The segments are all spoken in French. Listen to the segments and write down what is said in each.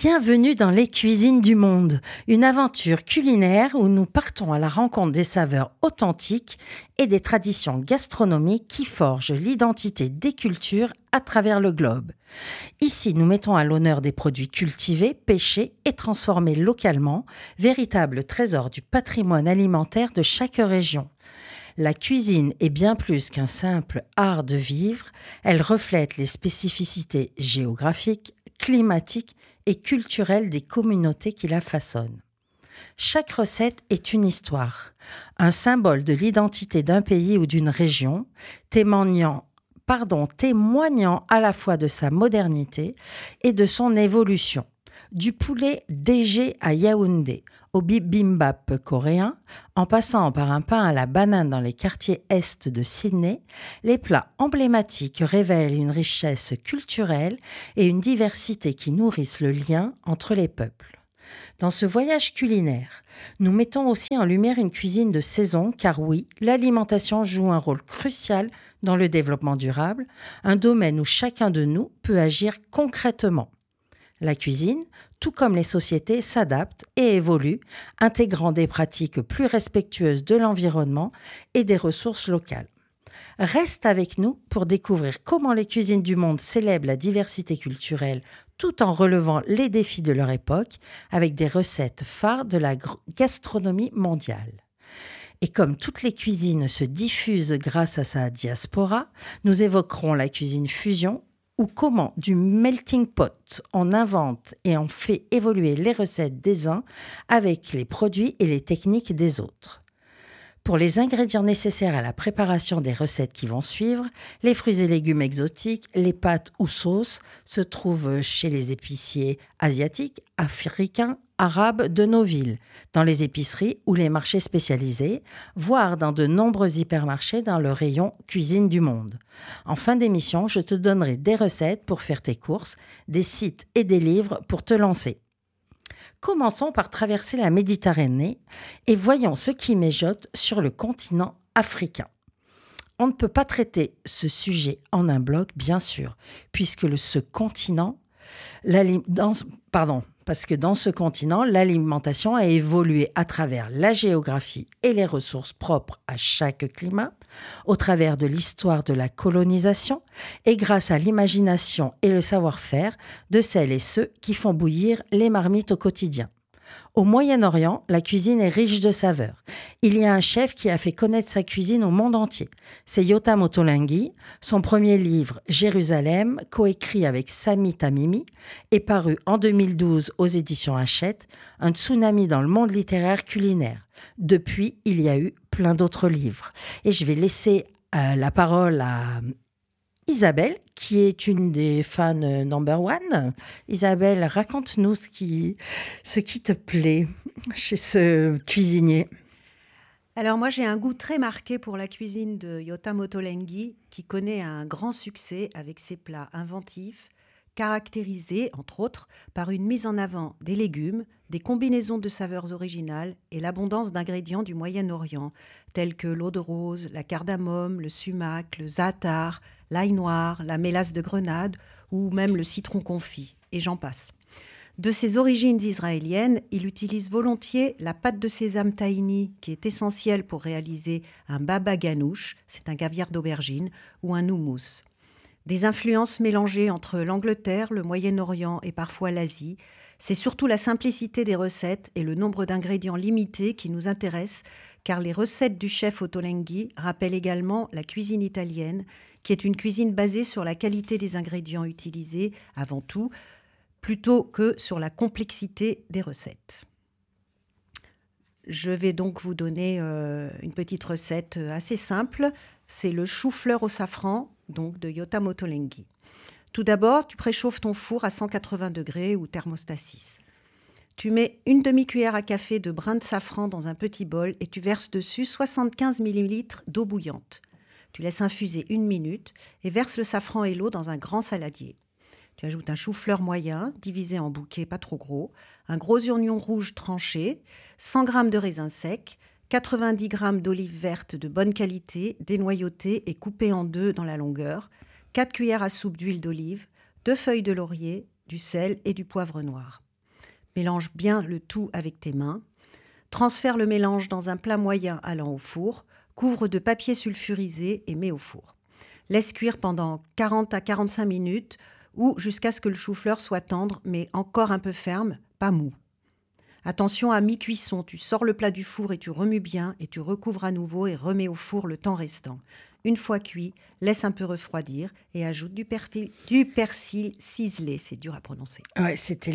Bienvenue dans les cuisines du monde, une aventure culinaire où nous partons à la rencontre des saveurs authentiques et des traditions gastronomiques qui forgent l'identité des cultures à travers le globe. Ici, nous mettons à l'honneur des produits cultivés, pêchés et transformés localement, véritables trésors du patrimoine alimentaire de chaque région. La cuisine est bien plus qu'un simple art de vivre, elle reflète les spécificités géographiques, climatiques et culturelles des communautés qui la façonnent. Chaque recette est une histoire, un symbole de l'identité d'un pays ou d'une région, témoignant à la fois de sa modernité et de son évolution. Du poulet DG à Yaoundé, au bibimbap coréen, en passant par un pain à la banane dans les quartiers est de Sydney, les plats emblématiques révèlent une richesse culturelle et une diversité qui nourrissent le lien entre les peuples. Dans ce voyage culinaire, nous mettons aussi en lumière une cuisine de saison, car oui, l'alimentation joue un rôle crucial dans le développement durable, un domaine où chacun de nous peut agir concrètement. La cuisine, tout comme les sociétés, s'adapte et évolue, intégrant des pratiques plus respectueuses de l'environnement et des ressources locales. Reste avec nous pour découvrir comment les cuisines du monde célèbrent la diversité culturelle tout en relevant les défis de leur époque avec des recettes phares de la gastronomie mondiale. Et comme toutes les cuisines se diffusent grâce à sa diaspora, nous évoquerons la cuisine fusion ou comment du melting pot on invente et on fait évoluer les recettes des uns avec les produits et les techniques des autres. Pour les ingrédients nécessaires à la préparation des recettes qui vont suivre, les fruits et légumes exotiques, les pâtes ou sauces se trouvent chez les épiciers asiatiques, africains, arabes de nos villes, dans les épiceries ou les marchés spécialisés, voire dans de nombreux hypermarchés dans le rayon cuisine du monde. En fin d'émission, je te donnerai des recettes pour faire tes courses, des sites et des livres pour te lancer. Commençons par traverser la Méditerranée et voyons ce qui mijote sur le continent africain. On ne peut pas traiter ce sujet en un bloc, bien sûr, parce que dans ce continent, l'alimentation a évolué à travers la géographie et les ressources propres à chaque climat, au travers de l'histoire de la colonisation et grâce à l'imagination et le savoir-faire de celles et ceux qui font bouillir les marmites au quotidien. Au Moyen-Orient, la cuisine est riche de saveurs. Il y a un chef qui a fait connaître sa cuisine au monde entier. C'est Yotam Ottolenghi. Son premier livre, Jérusalem, coécrit avec Sami Tamimi, est paru en 2012 aux éditions Hachette, un tsunami dans le monde littéraire culinaire. Depuis, il y a eu plein d'autres livres. Et je vais laisser la parole à Isabelle, qui est une des fans number one. Isabelle, raconte-nous ce qui te plaît chez ce cuisinier. Alors moi, j'ai un goût très marqué pour la cuisine de Yotam Ottolenghi, qui connaît un grand succès avec ses plats inventifs, caractérisés, entre autres, par une mise en avant des légumes, des combinaisons de saveurs originales et l'abondance d'ingrédients du Moyen-Orient, tels que l'eau de rose, la cardamome, le sumac, le za'atar, l'ail noir, la mélasse de grenade ou même le citron confit, et j'en passe. De ses origines israéliennes, il utilise volontiers la pâte de sésame tahini, qui est essentielle pour réaliser un baba ganoush, c'est un caviar d'aubergine, ou un houmous. Des influences mélangées entre l'Angleterre, le Moyen-Orient et parfois l'Asie, c'est surtout la simplicité des recettes et le nombre d'ingrédients limités qui nous intéressent, car les recettes du chef Ottolenghi rappellent également la cuisine italienne, qui est une cuisine basée sur la qualité des ingrédients utilisés avant tout, plutôt que sur la complexité des recettes. Je vais donc vous donner une petite recette assez simple. C'est le chou-fleur au safran, donc de Yotam Ottolenghi. Tout d'abord, tu préchauffes ton four à 180 degrés ou thermostat 6. Tu mets une demi-cuillère à café de brin de safran dans un petit bol et tu verses dessus 75 ml d'eau bouillante. Tu laisses infuser 1 minute et verses le safran et l'eau dans un grand saladier. Tu ajoutes un chou-fleur moyen, divisé en bouquets pas trop gros, un gros oignon rouge tranché, 100 g de raisins secs, 90 g d'olives vertes de bonne qualité, dénoyautées et coupées en 2 dans la longueur, 4 cuillères à soupe d'huile d'olive, 2 feuilles de laurier, du sel et du poivre noir. Mélange bien le tout avec tes mains. Transfère le mélange dans un plat moyen allant au four. Couvre de papier sulfurisé et mets au four. Laisse cuire pendant 40 à 45 minutes ou jusqu'à ce que le chou-fleur soit tendre, mais encore un peu ferme, pas mou. Attention à mi-cuisson, tu sors le plat du four et tu remues bien et tu recouvres à nouveau et remets au four le temps restant. Une fois cuit, laisse un peu refroidir et ajoute du persil ciselé. C'est dur à prononcer. Ouais, c'était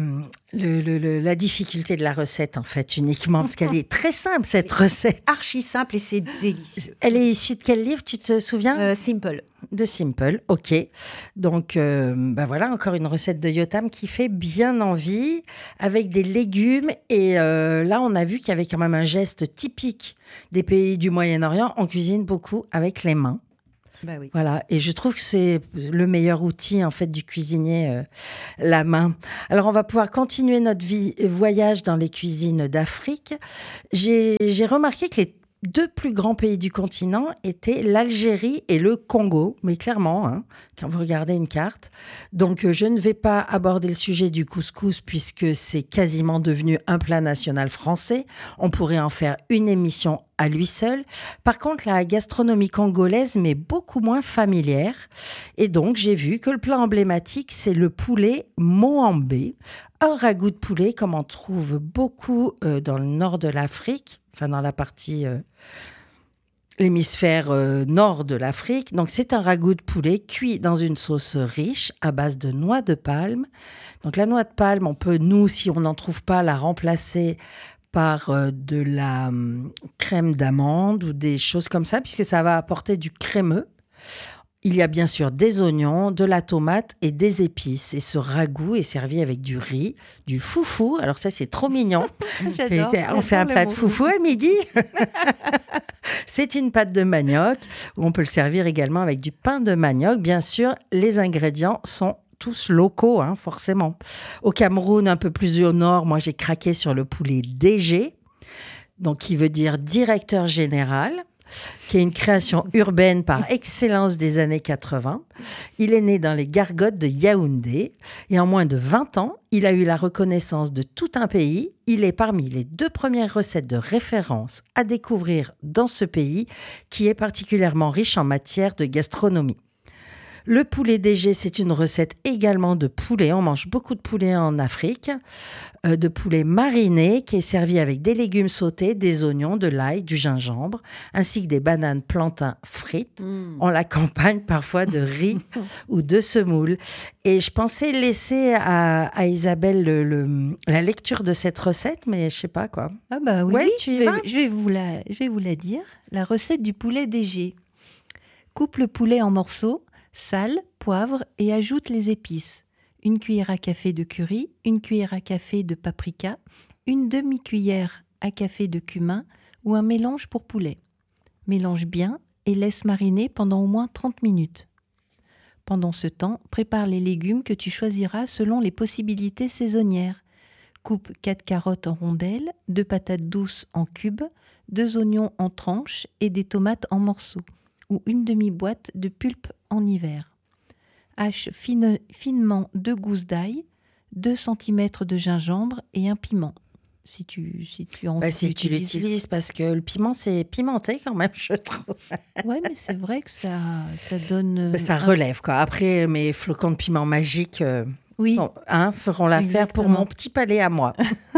la difficulté de la recette, en fait, uniquement, parce qu'elle est très simple, cette recette. Archi simple et c'est délicieux. Elle est issue de quel livre, tu te souviens ? Simple. De Simple, ok. Donc, voilà, encore une recette de Yotam qui fait bien envie, avec des légumes. Et là, on a vu qu'il y avait quand même un geste typique des pays du Moyen-Orient. On cuisine beaucoup avec les mains. Bah oui. Voilà, et je trouve que c'est le meilleur outil en fait du cuisinier, la main. Alors on va pouvoir continuer notre voyage dans les cuisines d'Afrique. J'ai remarqué que les 2 plus grands pays du continent étaient l'Algérie et le Congo, mais clairement, hein, quand vous regardez une carte. Donc, je ne vais pas aborder le sujet du couscous puisque c'est quasiment devenu un plat national français. On pourrait en faire une émission à lui seul. Par contre, la gastronomie congolaise m'est beaucoup moins familière. Et donc, j'ai vu que le plat emblématique, c'est le poulet moambé, un ragoût de poulet comme on trouve beaucoup dans le nord de l'Afrique, enfin dans la partie l'hémisphère nord de l'Afrique. Donc, c'est un ragoût de poulet cuit dans une sauce riche à base de noix de palme. Donc, la noix de palme, on peut, nous, si on n'en trouve pas, la remplacer par de la crème d'amande ou des choses comme ça, puisque ça va apporter du crémeux. Il y a bien sûr des oignons, de la tomate et des épices. Et ce ragoût est servi avec du riz, du foufou. Alors ça, c'est trop mignon. On fait un plat de foufou à midi. C'est une pâte de manioc. On peut le servir également avec du pain de manioc. Bien sûr, les ingrédients sont tous locaux, hein, forcément. Au Cameroun, un peu plus au nord, moi, j'ai craqué sur le poulet DG, donc qui veut dire directeur général, qui est une création urbaine par excellence des années 80. Il est né dans les gargotes de Yaoundé et en moins de 20 ans, il a eu la reconnaissance de tout un pays. Il est parmi les 2 premières recettes de référence à découvrir dans ce pays qui est particulièrement riche en matière de gastronomie. Le poulet DG, c'est une recette également de poulet. On mange beaucoup de poulet en Afrique, de poulet mariné qui est servi avec des légumes sautés, des oignons, de l'ail, du gingembre, ainsi que des bananes plantains frites. On l'accompagne parfois de riz ou de semoule. Et je pensais laisser à Isabelle la lecture de cette recette, mais je sais pas quoi. Ah bah oui, Ouais, oui. tu y vas ? Je vais vous la dire. La recette du poulet DG. Coupe le poulet en morceaux, sale, poivre et ajoute les épices. 1 cuillère à café de curry, 1 cuillère à café de paprika, 1 demi-cuillère à café de cumin ou un mélange pour poulet. Mélange bien et laisse mariner pendant au moins 30 minutes. Pendant ce temps, prépare les légumes que tu choisiras selon les possibilités saisonnières. Coupe 4 carottes en rondelles, 2 patates douces en cubes, 2 oignons en tranches et des tomates en morceaux, ou 1 demi-boîte de pulpe en hiver. Hache finement 2 gousses d'ail, 2 cm de gingembre et un piment. Si tu en Si tu l'utilises, parce que le piment, c'est pimenté quand même, je trouve. Oui, mais c'est vrai que ça donne... Ça relève, quoi. Après, mes flocons de piment magiques oui, feront l'affaire pour mon petit palais à moi.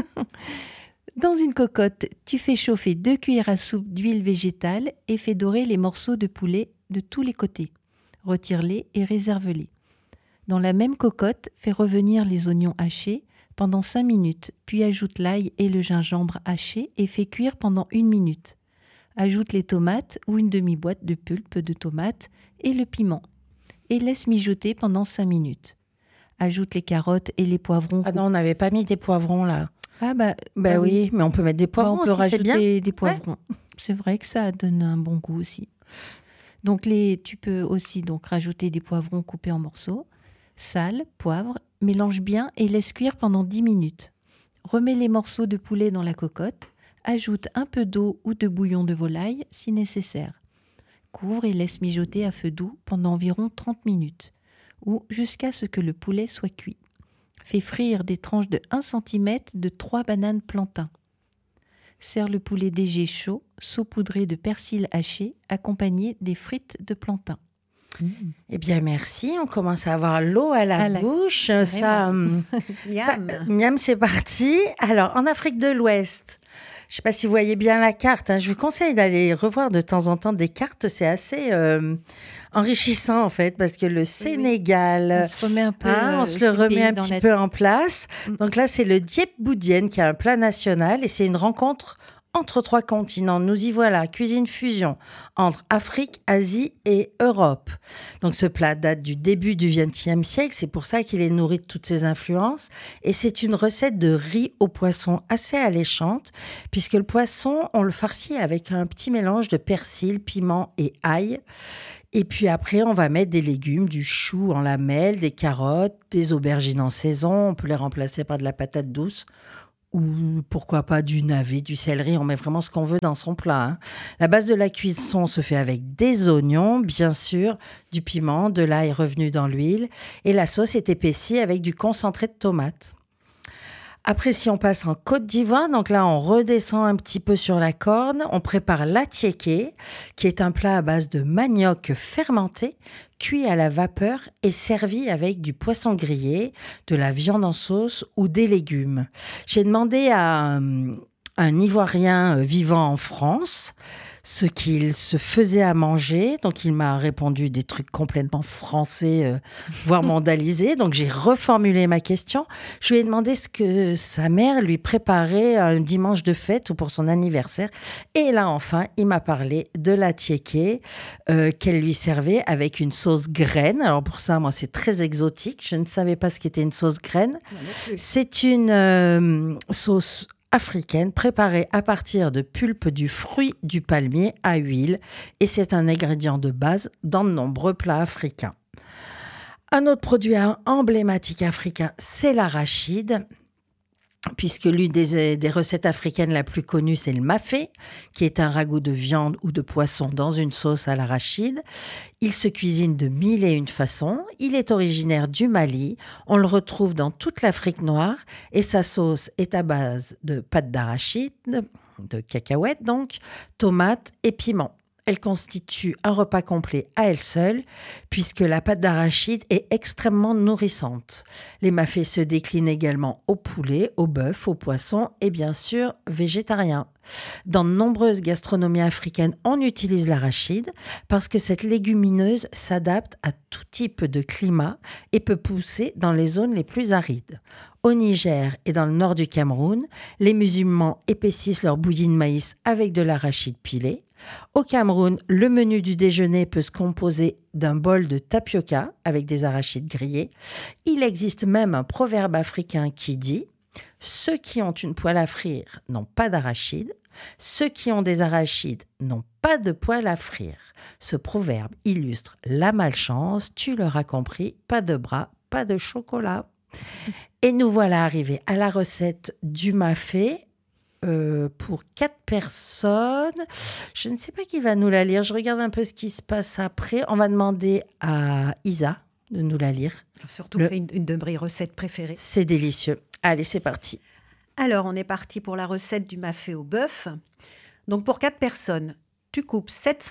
Dans une cocotte, tu fais chauffer 2 cuillères à soupe d'huile végétale et fais dorer les morceaux de poulet de tous les côtés. Retire-les et réserve-les. Dans la même cocotte, fais revenir les oignons hachés pendant 5 minutes, puis ajoute l'ail et le gingembre haché et fais cuire pendant 1 minute. Ajoute les tomates ou 1 demi-boîte de pulpe de tomate et le piment et laisse mijoter pendant 5 minutes. Ajoute les carottes et les poivrons. Ah non, on n'avait pas mis des poivrons là. Ah bah oui, mais on peut mettre des poivrons on peut aussi, c'est bien. rajouter des poivrons. Ouais. C'est vrai que ça donne un bon goût aussi. Donc tu peux aussi donc rajouter des poivrons coupés en morceaux, sel, poivre, mélange bien et laisse cuire pendant 10 minutes. Remets les morceaux de poulet dans la cocotte, ajoute un peu d'eau ou de bouillon de volaille si nécessaire. Couvre et laisse mijoter à feu doux pendant environ 30 minutes ou jusqu'à ce que le poulet soit cuit. Fais frire des tranches de 1 cm de 3 bananes plantains. Sers le poulet DG chaud, saupoudré de persil haché, accompagné des frites de plantain. Eh bien, merci. On commence à avoir l'eau à la bouche. Miam, c'est parti. Alors, en Afrique de l'Ouest, je ne sais pas si vous voyez bien la carte. Je vous conseille d'aller revoir de temps en temps des cartes. C'est assez enrichissant, en fait, parce que le Sénégal, on se remet un peu, on se le remet un petit peu en place. Donc là, c'est le Diep Boudien qui est un plat national et c'est une rencontre entre 3 continents. Nous y voilà, cuisine fusion entre Afrique, Asie et Europe. Donc ce plat date du début du XXe siècle, c'est pour ça qu'il est nourri de toutes ces influences. Et c'est une recette de riz au poisson assez alléchante, puisque le poisson, on le farcit avec un petit mélange de persil, piment et ail. Et puis après, on va mettre des légumes, du chou en lamelles, des carottes, des aubergines en saison. On peut les remplacer par de la patate douce ou pourquoi pas du navet, du céleri. On met vraiment ce qu'on veut dans son plat. La base de la cuisson se fait avec des oignons, bien sûr, du piment, de l'ail revenu dans l'huile. Et la sauce est épaissie avec du concentré de tomate. Après, si on passe en Côte d'Ivoire, donc là, on redescend un petit peu sur la corne. On prépare l'atiéké, qui est un plat à base de manioc fermenté, cuit à la vapeur et servi avec du poisson grillé, de la viande en sauce ou des légumes. J'ai demandé à un Ivoirien vivant en France ce qu'il se faisait à manger. Donc, il m'a répondu des trucs complètement français, voire mandalisés. Donc, j'ai reformulé ma question. Je lui ai demandé ce que sa mère lui préparait un dimanche de fête ou pour son anniversaire. Et là, enfin, il m'a parlé de l'atiéké qu'elle lui servait avec une sauce graine. Alors, pour ça, moi, c'est très exotique. Je ne savais pas ce qu'était une sauce graine. C'est une sauce africaine préparée à partir de pulpe du fruit du palmier à huile et c'est un ingrédient de base dans de nombreux plats africains. Un autre produit emblématique africain, c'est l'arachide, puisque l'une des recettes africaines la plus connue, c'est le mafé, qui est un ragoût de viande ou de poisson dans une sauce à l'arachide. Il se cuisine de 1001 façons. Il est originaire du Mali. On le retrouve dans toute l'Afrique noire et sa sauce est à base de pâte d'arachide, de cacahuètes donc, tomates et piments. Elle constitue un repas complet à elle seule, puisque la pâte d'arachide est extrêmement nourrissante. Les mafés se déclinent également au poulet, au bœuf, au poisson et bien sûr végétarien. Dans de nombreuses gastronomies africaines, on utilise l'arachide parce que cette légumineuse s'adapte à tout type de climat et peut pousser dans les zones les plus arides. Au Niger et dans le nord du Cameroun, les musulmans épaississent leur bouillie de maïs avec de l'arachide pilé. Au Cameroun, le menu du déjeuner peut se composer d'un bol de tapioca avec des arachides grillés. Il existe même un proverbe africain qui dit « Ceux qui ont une poêle à frire n'ont pas d'arachides, ceux qui ont des arachides n'ont pas de poêle à frire. » Ce proverbe illustre la malchance, tu l'auras compris, pas de bras, pas de chocolat. Et nous voilà arrivés à la recette du mafé. Pour 4 personnes. Je ne sais pas qui va nous la lire. Je regarde un peu ce qui se passe après. On va demander à Isa de nous la lire. Surtout, c'est une de mes recettes préférées. C'est délicieux. Allez, c'est parti. Alors, on est parti pour la recette du mafé au bœuf. Donc, pour 4 personnes, tu coupes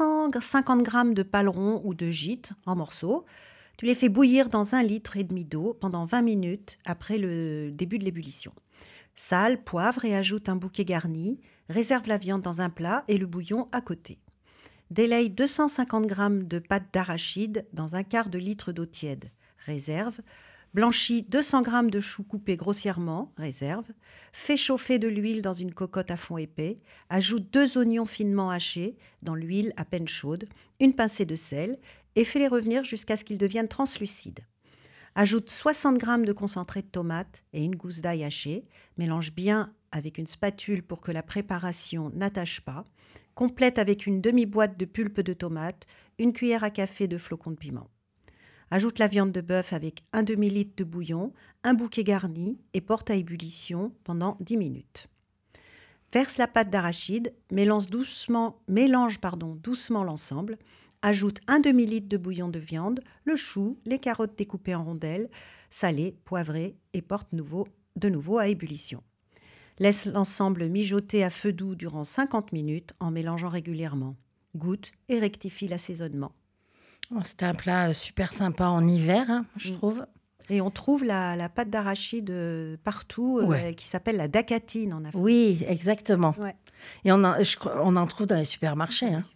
750 g de paleron ou de gîte en morceaux. Tu les fais bouillir dans 1,5 litre d'eau pendant 20 minutes après le début de l'ébullition. Sale, poivre et ajoute un bouquet garni. Réserve la viande dans un plat et le bouillon à côté. Délaye 250 g de pâte d'arachide dans 1/4 de litre d'eau tiède. Réserve. Blanchis 200 g de choux coupés grossièrement. Réserve. Fais chauffer de l'huile dans une cocotte à fond épais. Ajoute 2 oignons finement hachés dans l'huile à peine chaude, une pincée de sel et fais-les revenir jusqu'à ce qu'ils deviennent translucides. Ajoute 60 g de concentré de tomate et une gousse d'ail hachée. Mélange bien avec une spatule pour que la préparation n'attache pas. Complète avec une demi-boîte de pulpe de tomate, une cuillère à café de flocons de piment. Ajoute la viande de bœuf avec un demi-litre de bouillon, un bouquet garni et porte à ébullition pendant 10 minutes. Verse la pâte d'arachide, mélange doucement l'ensemble. Ajoute un demi-litre de bouillon de viande, le chou, les carottes découpées en rondelles. salée, poivrée et porte de nouveau à ébullition. Laisse l'ensemble mijoter à feu doux durant 50 minutes en mélangeant régulièrement. Goûte et rectifie l'assaisonnement. C'était un plat super sympa en hiver, hein, je trouve. Et on trouve la pâte d'arachide partout, qui s'appelle la dacatine en Afrique. Oui, exactement. Ouais. Et on en trouve dans les supermarchés. Hein.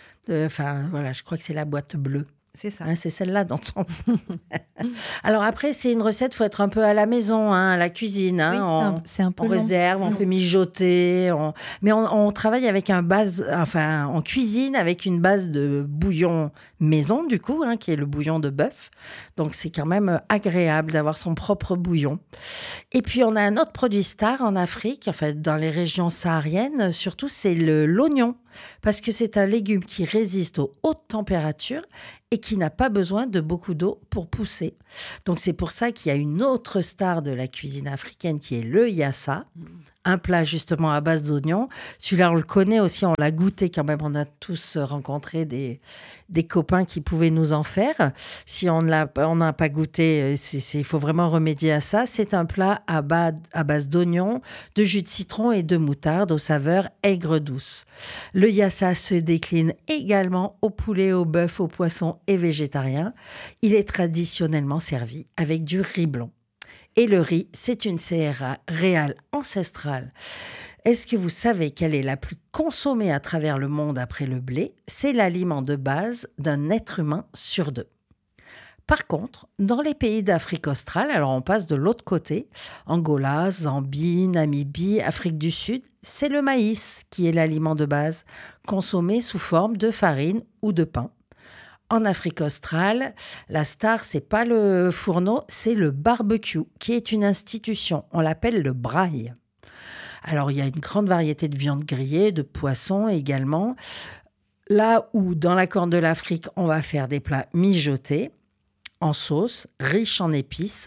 Je crois que c'est la boîte bleue. C'est ça. Hein, c'est celle-là dont on... Alors après, c'est une recette, il faut être un peu à la maison, hein, à la cuisine. Hein, oui, c'est un peu on réserve, on fait mijoter. Mais on travaille avec en cuisine avec une base de bouillon maison, du coup, hein, qui est le bouillon de bœuf. Donc c'est quand même agréable d'avoir son propre bouillon. Et puis on a un autre produit star en Afrique, dans les régions sahariennes, surtout, c'est l'oignon. Parce que c'est un légume qui résiste aux hautes températures et qui n'a pas besoin de beaucoup d'eau pour pousser. Donc c'est pour ça qu'il y a une autre star de la cuisine africaine qui est le yassa, un plat justement à base d'oignons. Celui-là, on le connaît aussi, on l'a goûté quand même. On a tous rencontré des copains qui pouvaient nous en faire. Si on n'a pas goûté, il faut vraiment remédier à ça. C'est un plat à base d'oignons, de jus de citron et de moutarde aux saveurs aigres-douces. Le yassa se décline également au poulet, au bœuf, au poisson et végétarien. Il est traditionnellement servi avec du riz blanc. Et le riz, c'est une céréale ancestrale. Est-ce que vous savez quelle est la plus consommée à travers le monde après le blé ? C'est l'aliment de base d'un être humain sur 2. Par contre, dans les pays d'Afrique australe, alors on passe de l'autre côté, Angola, Zambie, Namibie, Afrique du Sud, c'est le maïs qui est l'aliment de base, consommé sous forme de farine ou de pain. En Afrique australe, la star, c'est pas le fourneau, c'est le barbecue, qui est une institution. On l'appelle le braai. Alors, il y a une grande variété de viandes grillées, de poissons également. Là où, dans la Corne de l'Afrique, on va faire des plats mijotés, en sauce, riches en épices.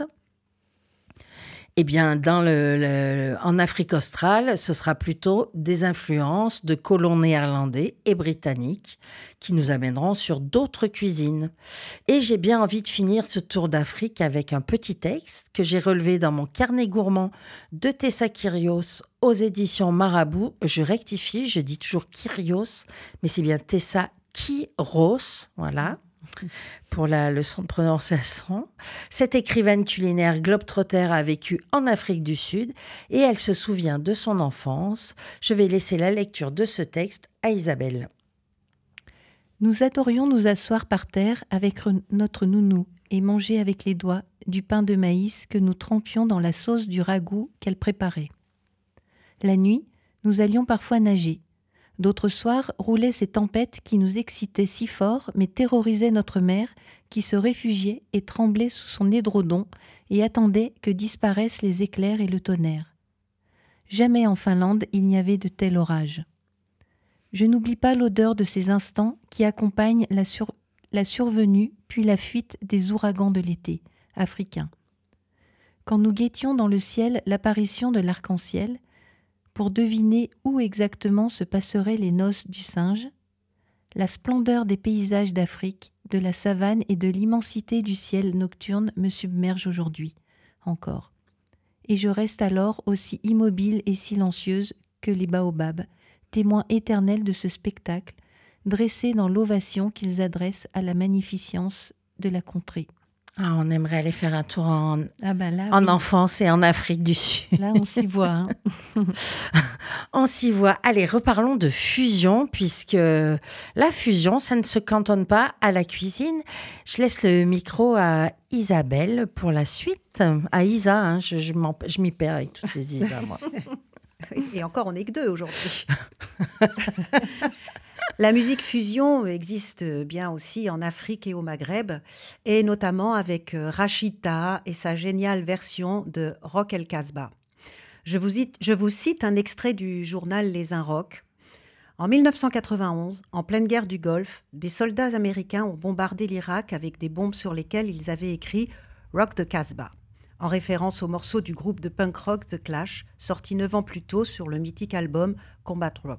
Eh bien, en Afrique australe, ce sera plutôt des influences de colons néerlandais et britanniques qui nous amèneront sur d'autres cuisines. Et j'ai bien envie de finir ce tour d'Afrique avec un petit texte que j'ai relevé dans mon carnet gourmand de Tessa Kyrios aux éditions Marabout. Je rectifie, je dis toujours Kyrios, mais c'est bien Tessa Kyros, voilà. Pour la leçon de prononciation. Cette écrivaine culinaire globetrotter a vécu en Afrique du Sud et elle se souvient de son enfance. Je vais laisser la lecture de ce texte à Isabelle. Nous adorions nous asseoir par terre avec notre nounou et manger avec les doigts du pain de maïs que nous trempions dans la sauce du ragoût qu'elle préparait. La nuit, nous allions parfois nager. D'autres soirs roulaient ces tempêtes qui nous excitaient si fort mais terrorisaient notre mère qui se réfugiait et tremblait sous son édredon et attendait que disparaissent les éclairs et le tonnerre. Jamais en Finlande il n'y avait de tel orage. Je n'oublie pas l'odeur de ces instants qui accompagnent la survenue puis la fuite des ouragans de l'été africain. Quand nous guettions dans le ciel l'apparition de l'arc-en-ciel, pour deviner où exactement se passeraient les noces du singe, la splendeur des paysages d'Afrique, de la savane et de l'immensité du ciel nocturne me submerge aujourd'hui, encore. Et je reste alors aussi immobile et silencieuse que les baobabs, témoins éternels de ce spectacle, dressés dans l'ovation qu'ils adressent à la magnificence de la contrée. Ah, on aimerait aller faire un tour en oui. enfance et en Afrique du Sud. Là, on s'y voit. Hein. On s'y voit. Allez, reparlons de fusion, puisque la fusion, ça ne se cantonne pas à la cuisine. Je laisse le micro à Isabelle pour la suite. À Isa, hein, je m'y perds avec toutes ces Isa, moi. Et encore, on n'est que 2 aujourd'hui. La musique fusion existe bien aussi en Afrique et au Maghreb, et notamment avec Rachita et sa géniale version de Rock El Casbah. Je vous cite un extrait du journal Les Inrocks. En 1991, en pleine guerre du Golfe, des soldats américains ont bombardé l'Irak avec des bombes sur lesquelles ils avaient écrit « Rock the Casbah », en référence au morceau du groupe de punk rock The Clash, sorti 9 ans plus tôt sur le mythique album Combat Rock.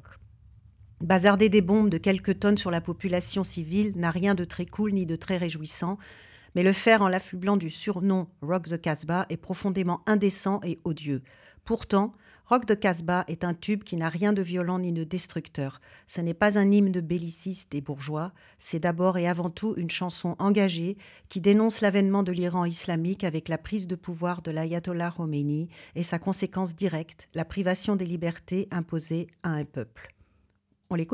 Bazarder des bombes de quelques tonnes sur la population civile n'a rien de très cool ni de très réjouissant, Mais le faire en l'affublant du surnom Rock the Casbah est profondément indécent et odieux. Pourtant, Rock the Casbah est un tube qui n'a rien de violent ni de destructeur. Ce n'est pas un hymne belliciste et bourgeois, c'est d'abord et avant tout une chanson engagée qui dénonce l'avènement de l'Iran islamique avec la prise de pouvoir de l'ayatollah Khomeini et sa conséquence directe, la privation des libertés imposées à un peuple. On l'écoute ?